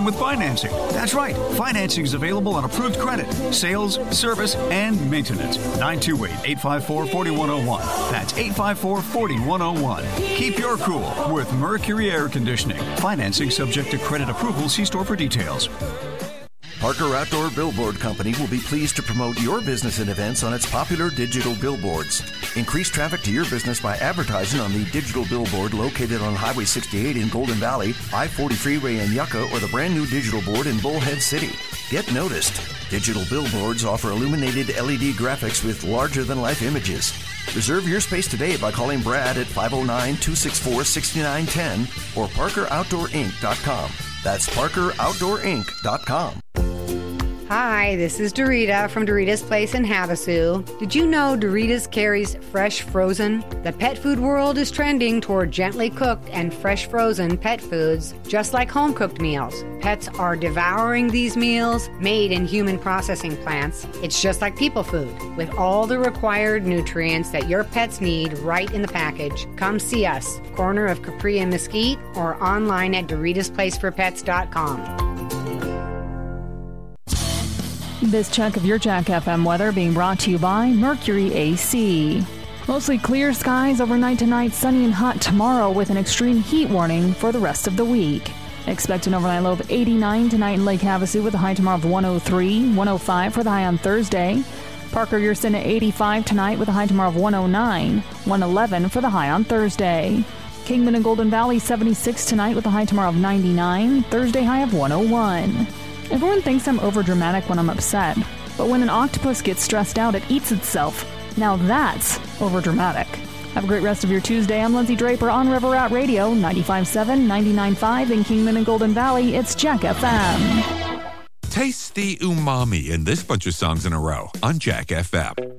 with financing. That's right. Financing is available on approved credit, sales, service, and maintenance. 928-854-4101. That's 854-4101. Keep your cool with Mercury Air Conditioning. Financing subject to credit approval. See store for details. Parker Outdoor Billboard Company will be pleased to promote your business and events on its popular digital billboards. Increase traffic to your business by advertising on the digital billboard located on Highway 68 in Golden Valley, I-40 Freeway in Yucca, or the brand new digital board in Bullhead City. Get noticed. Digital billboards offer illuminated LED graphics with larger-than-life images. Reserve your space today by calling Brad at 509-264-6910 or ParkerOutdoorInc.com. That's ParkerOutdoorInc.com. Hi, this is Dorita from Dorita's Place in Havasu. Did you know Dorita's carries fresh frozen? The pet food world is trending toward gently cooked and fresh frozen pet foods, just like home-cooked meals. Pets are devouring these meals made in human processing plants. It's just like people food, with all the required nutrients that your pets need right in the package. Come see us, corner of Capri and Mesquite, or online at DoritasPlaceForPets.com. This check of your Jack FM weather being brought to you by Mercury AC. Mostly clear skies overnight tonight, sunny and hot tomorrow with an extreme heat warning for the rest of the week. Expect an overnight low of 89 tonight in Lake Havasu with a high tomorrow of 103, 105 for the high on Thursday. Parker, you're sitting at 85 tonight with a high tomorrow of 109, 111 for the high on Thursday. Kingman and Golden Valley 76 tonight with a high tomorrow of 99, Thursday high of 101. Everyone thinks I'm overdramatic when I'm upset, but when an octopus gets stressed out, it eats itself. Now that's overdramatic. Have a great rest of your Tuesday. I'm Lindsay Draper on River Rat Radio, 95.7, 99.5 in Kingman and Golden Valley. It's Jack FM. Taste the umami in this bunch of songs in a row on Jack FM.